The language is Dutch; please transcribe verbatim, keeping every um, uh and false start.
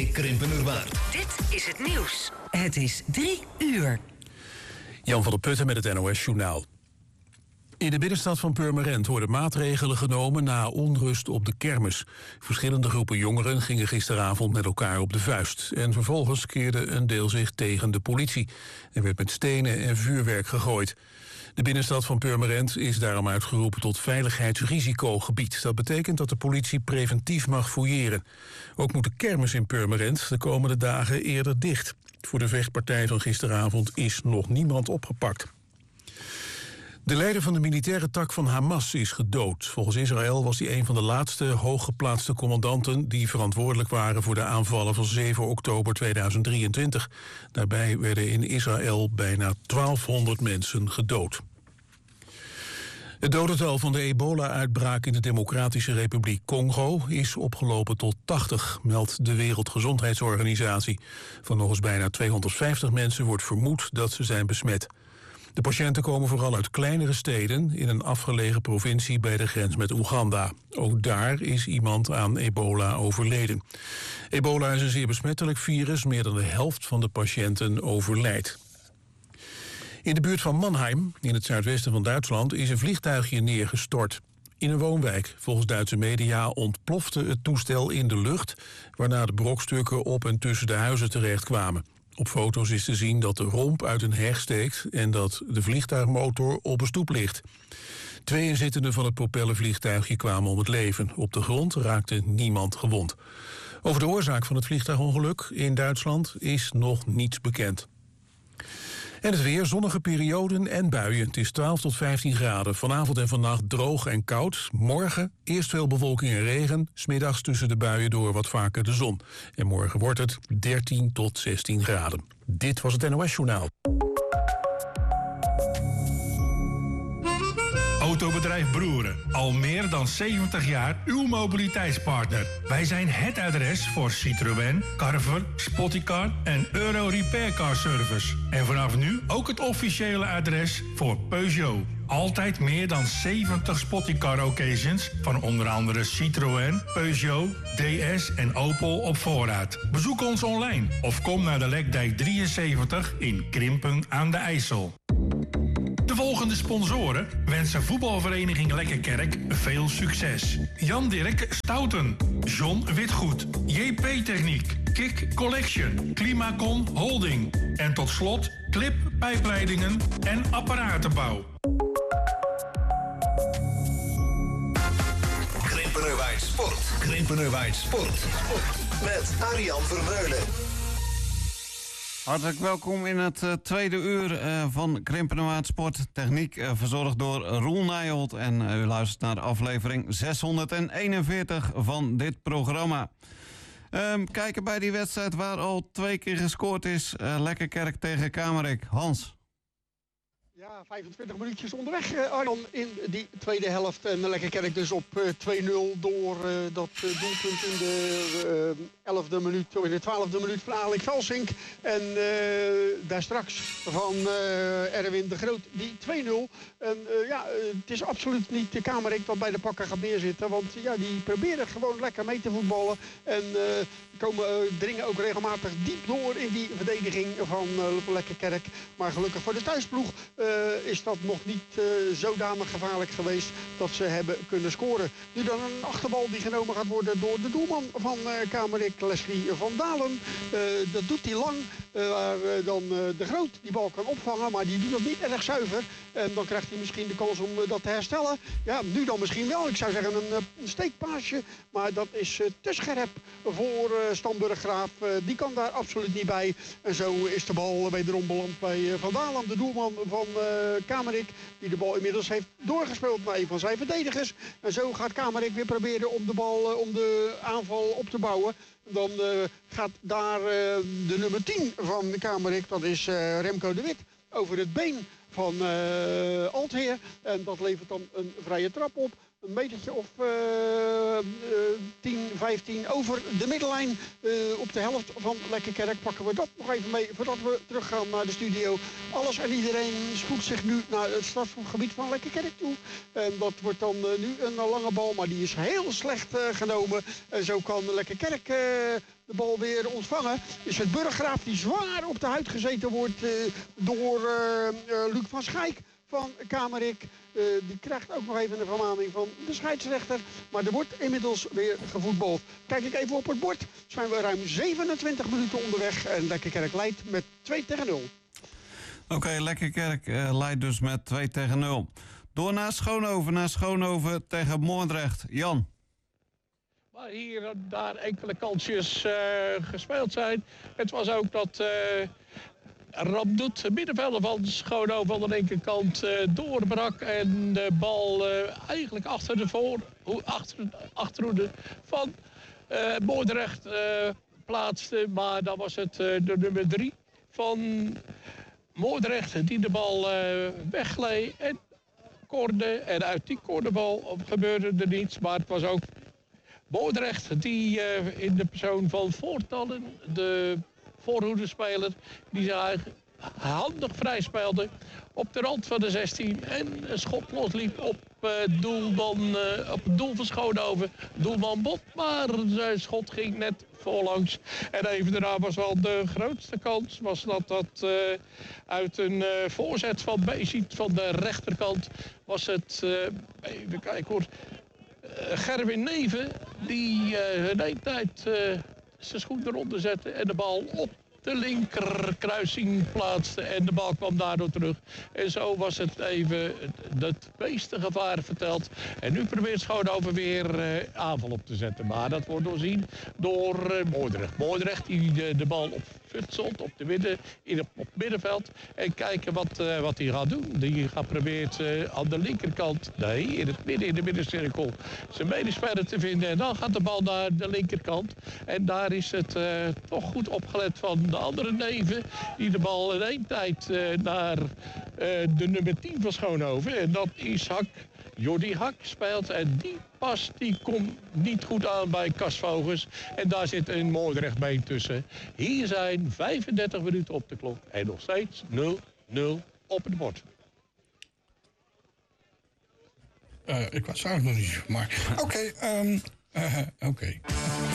René Krimpenerwaard. Dit is het nieuws. Het is drie uur. Jan van der Putten met het N O S-journaal. In de binnenstad van Purmerend worden maatregelen genomen na onrust op de kermis. Verschillende groepen jongeren gingen gisteravond met elkaar op de vuist. En vervolgens keerde een deel zich tegen de politie. Er werd met stenen en vuurwerk gegooid. De binnenstad van Purmerend is daarom uitgeroepen tot veiligheidsrisicogebied. Dat betekent dat de politie preventief mag fouilleren. Ook moet de kermis in Purmerend de komende dagen eerder dicht. Voor de vechtpartij van gisteravond is nog niemand opgepakt. De leider van de militaire tak van Hamas is gedood. Volgens Israël was hij een van de laatste hooggeplaatste commandanten die verantwoordelijk waren voor de aanvallen van zeven oktober tweeduizend drieëntwintig. Daarbij werden in Israël bijna twaalfhonderd mensen gedood. Het dodental van de ebola-uitbraak in de Democratische Republiek Congo is opgelopen tot tachtig, meldt de Wereldgezondheidsorganisatie. Van nog eens bijna tweehonderdvijftig mensen wordt vermoed dat ze zijn besmet. De patiënten komen vooral uit kleinere steden in een afgelegen provincie bij de grens met Oeganda. Ook daar is iemand aan ebola overleden. Ebola is een zeer besmettelijk virus, meer dan de helft van de patiënten overlijdt. In de buurt van Mannheim, in het zuidwesten van Duitsland, is een vliegtuigje neergestort. In een woonwijk. Volgens Duitse media ontplofte het toestel in de lucht, waarna de brokstukken op en tussen de huizen terechtkwamen. Op foto's is te zien dat de romp uit een heg steekt en dat de vliegtuigmotor op een stoep ligt. Twee inzittenden van het propellervliegtuigje kwamen om het leven. Op de grond raakte niemand gewond. Over de oorzaak van het vliegtuigongeluk in Duitsland is nog niets bekend. En het weer, zonnige perioden en buien. Het is twaalf tot vijftien graden. Vanavond en vannacht droog en koud. Morgen eerst veel bewolking en regen. 's Middags tussen de buien door wat vaker de zon. En morgen wordt het dertien tot zestien graden. Dit was het N O S-journaal. Autobedrijf Broeren. Al meer dan zeventig jaar uw mobiliteitspartner. Wij zijn het adres voor Citroën, Carver, Spottycar en Euro Repair Car Service. En vanaf nu ook het officiële adres voor Peugeot. Altijd meer dan zeventig Spottycar occasions van onder andere Citroën, Peugeot, D S en Opel op voorraad. Bezoek ons online of kom naar de Lekdijk drieënzeventig in Krimpen aan de IJssel. De volgende sponsoren wensen voetbalvereniging Lekkerkerk veel succes. Jan-Dirk Stouten, John Witgoed, J P Techniek, Kik Collection, Climacon Holding en tot slot Clip Pijpleidingen en Apparatenbouw. Krimpenerwaard Sport. Krimpenerwaard Sport. Met Arjan Vermeulen. Hartelijk welkom in het uh, tweede uur uh, van Krimpenerwaard Sport. Techniek uh, verzorgd door Roel Nijholt. En uh, u luistert naar de aflevering zeshonderdeenenveertig van dit programma. Um, kijken bij die wedstrijd waar al twee keer gescoord is. Uh, Lekkerkerk tegen Kamerik. Hans. Ja, vijfentwintig minuutjes onderweg, uh, Arjan, in die tweede helft. En Lekkerkerk dus op uh, twee nul door uh, dat uh, doelpunt in de uh, elfde minuut, of in de twaalfde minuut van Alek Velsink. En uh, daar straks van uh, Erwin de Groot, die twee nul. En uh, ja, uh, het is absoluut niet de Kamerik dat bij de pakken gaat neerzitten. Want ja, die proberen gewoon lekker mee te voetballen. En uh, komen, uh, dringen ook regelmatig diep door in die verdediging van uh, Lekkerkerk. Maar gelukkig voor de thuisploeg uh, is dat nog niet uh, zodanig gevaarlijk geweest dat ze hebben kunnen scoren. Nu dan een achterbal die genomen gaat worden door de doelman van uh, Kamerik, Leslie van Dalen. Uh, dat doet hij lang, uh, waar uh, dan uh, de Groot die bal kan opvangen, maar die doet dat niet erg zuiver. En dan krijgt hij misschien de kans om uh, dat te herstellen. Ja, nu dan misschien wel. Ik zou zeggen een, een steekpaasje, maar dat is uh, te scherp voor uh, Stamburg Graaf. Uh, die kan daar absoluut niet bij. En zo is de bal wederom beland bij uh, Van Dalen, de doelman van uh, Kamerik, die de bal inmiddels heeft doorgespeeld naar een van zijn verdedigers. En zo gaat Kamerik weer proberen om de bal, uh, om de aanval op te bouwen. Dan uh, gaat daar uh, de nummer tien van Kamerik, dat is uh, Remco de Wit, over het been van uh, Altheer. En dat levert dan een vrije trap op. een metertje of uh, uh, tien, vijftien over de middenlijn. Uh, op de helft van Lekkerkerk pakken we dat nog even mee voordat we teruggaan naar de studio. Alles en iedereen spoedt zich nu naar het strafgebied van Lekkerkerk toe. En dat wordt dan uh, nu een lange bal, maar die is heel slecht uh, genomen. En zo kan Lekkerkerk uh, de bal weer ontvangen. Is het Burggraaf die zwaar op de huid gezeten wordt uh, door uh, uh, Luc van Schaik van Kamerik. Uh, die krijgt ook nog even een vermaning van de scheidsrechter. Maar er wordt inmiddels weer gevoetbald. Kijk ik even op het bord. Zijn we ruim zevenentwintig minuten onderweg. En Lekkerkerk leidt met twee tegen nul. Oké, okay, Lekkerkerk uh, leidt dus met twee tegen nul. Door naar Schoonhoven, naar Schoonhoven tegen Moordrecht. Jan. Maar hier en daar enkele kansjes uh, gespeeld zijn. Het was ook dat... Uh, Ramdoet, de middenvelder van Schoonhoven aan de linkerkant, uh, doorbrak. En de bal uh, eigenlijk achter de voor, achter, achterhoede van uh, Moordrecht uh, plaatste. Maar dan was het uh, de nummer drie van Moordrecht die de bal uh, weggleed en cornerde. En uit die cornerbal gebeurde er niets. Maar het was ook Moordrecht die uh, in de persoon van Voortalen, de voorhoedenspeler, die zich eigenlijk handig vrij speelde op de rand van de zestien en een schot losliep op, uh, doelman, uh, op het doel van Schoonhoven. Doelman Bot, maar zijn schot ging net voorlangs. En even daarna was wel de grootste kans, was dat dat uh, uit een uh, voorzet van Bezit van de rechterkant was het, uh, even kijken hoor, uh, Gerwin Neven die uh, in één tijd uh, zijn schoen eronder zette en de bal op de linkerkruising plaatste. En de bal kwam daardoor terug. En zo was het even het meeste gevaar verteld. En nu probeert Schoonhoven weer uh, aanval op te zetten. Maar dat wordt doorzien door uh, Moordrecht. Moordrecht die de, de bal op futselt op, de midden, in het, op het middenveld. En kijken wat, uh, wat hij gaat doen. Die gaat proberen uh, aan de linkerkant, nee, in het midden, in de middencirkel, zijn medespeler te vinden. En dan gaat de bal naar de linkerkant. En daar is het uh, toch goed opgelet van de andere neven. Die de bal in één tijd uh, naar uh, de nummer tien van Schoonhoven. En dat is Hak. Jordi Hak speelt en die pas die komt niet goed aan bij Kasvogels. En daar zit een Moordrecht been tussen. Hier zijn vijfendertig minuten op de klok en nog steeds nul nul op het bord. Uh, ik was het nog niet, maar oké. Okay, um, uh, oké. Okay.